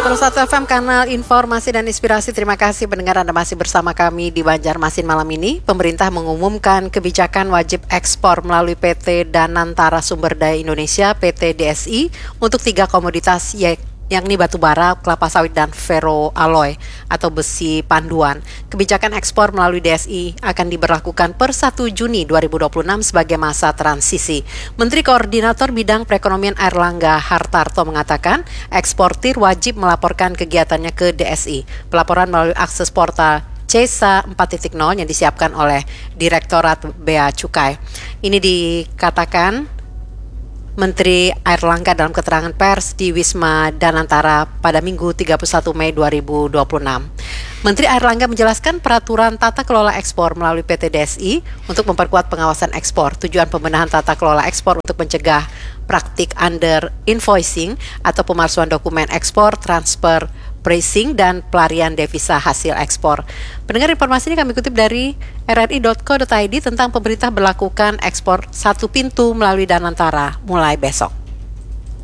101 FM Kanal Informasi dan Inspirasi. Terima kasih pendengar Anda masih bersama kami di Banjarmasin malam ini. Pemerintah mengumumkan kebijakan wajib ekspor melalui PT Danantara Sumber Daya Indonesia PT DSI untuk 3 komoditas yakni batu bara, kelapa sawit, dan ferroalloy atau besi panduan. Kebijakan ekspor melalui DSI akan diberlakukan per 1 Juni 2026 sebagai masa transisi. Menteri Koordinator Bidang Perekonomian Airlangga Hartarto mengatakan eksportir wajib melaporkan kegiatannya ke DSI. Pelaporan melalui akses portal CESA 4.0 yang disiapkan oleh Direktorat Bea Cukai. Ini dikatakan Menteri Airlangga dalam keterangan pers di Wisma Danantara pada Minggu 31 Mei 2026. Menteri Airlangga menjelaskan peraturan tata kelola ekspor melalui PT DSI untuk memperkuat pengawasan ekspor. Tujuan pembenahan tata kelola ekspor untuk mencegah praktik under invoicing atau pemalsuan dokumen ekspor, transfer pricing, dan pelarian devisa hasil ekspor. Pendengar, informasi ini kami kutip dari rri.co.id tentang pemerintah berlakukan ekspor satu pintu melalui Danantara mulai besok.